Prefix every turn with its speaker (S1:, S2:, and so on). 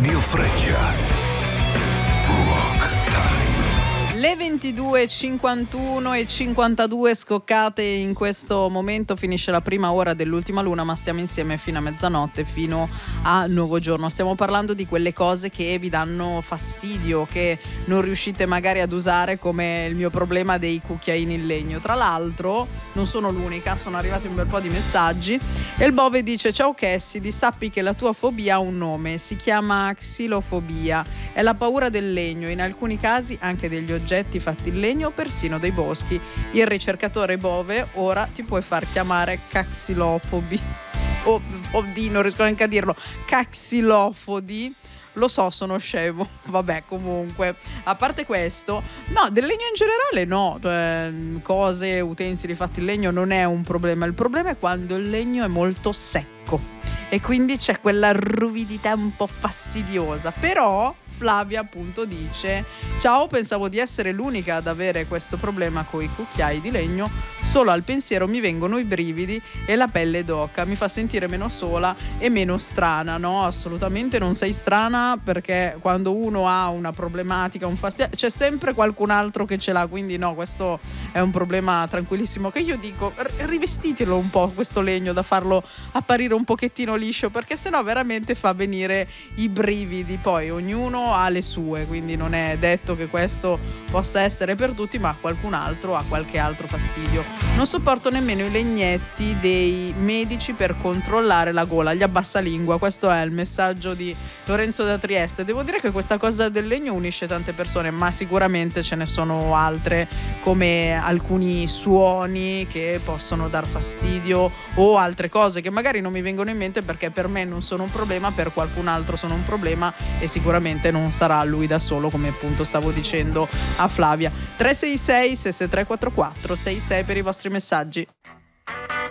S1: Radio Freccia. Rock Time.
S2: Le 22:51 e 52 scoccate in questo momento, finisce la prima ora dell'ultima luna, ma stiamo insieme fino a mezzanotte, fino a nuovo giorno. Stiamo parlando di quelle cose che vi danno fastidio, che non riuscite magari ad usare, come il mio problema dei cucchiaini in legno. Tra l'altro non sono l'unica, sono arrivati un bel po' di messaggi e il Bove dice: ciao Cassidy, sappi che la tua fobia ha un nome, si chiama xilofobia, è la paura del legno, in alcuni casi anche degli oggetti fatti in legno o persino dei boschi. Il ricercatore Bove ora ti puoi far chiamare caxilofobi non riesco neanche a dirlo, caxilofodi. Lo so, sono scemo. Vabbè, comunque, a parte questo, no, del legno in generale no, cose, utensili fatti in legno non è un problema. Il problema è quando il legno è molto secco e quindi c'è quella ruvidità un po' fastidiosa. Però Flavia appunto dice: ciao, pensavo di essere l'unica ad avere questo problema coi cucchiai di legno, solo al pensiero mi vengono i brividi e la pelle d'oca, mi fa sentire meno sola e meno strana. No, assolutamente non sei strana, perché quando uno ha una problematica, un fastidio, c'è sempre qualcun altro che ce l'ha, quindi no, questo è un problema tranquillissimo, che io dico rivestitelo un po' questo legno, da farlo apparire un pochettino liscio, perché sennò veramente fa venire i brividi. Poi ognuno ha le sue, quindi non è detto che questo possa essere per tutti, ma qualcun altro ha qualche altro fastidio. Non sopporto nemmeno i legnetti dei medici per controllare la gola, gli abbassalingua. Questo è il messaggio di Lorenzo da Trieste. Devo dire che questa cosa del legno unisce tante persone, ma sicuramente ce ne sono altre, come alcuni suoni che possono dar fastidio o altre cose che magari non mi vengono in mente, perché per me non sono un problema, per qualcun altro sono un problema e sicuramente non sarà lui da solo, come appunto stavo dicendo a Flavia. 366 663 44 66 per i vostri messaggi.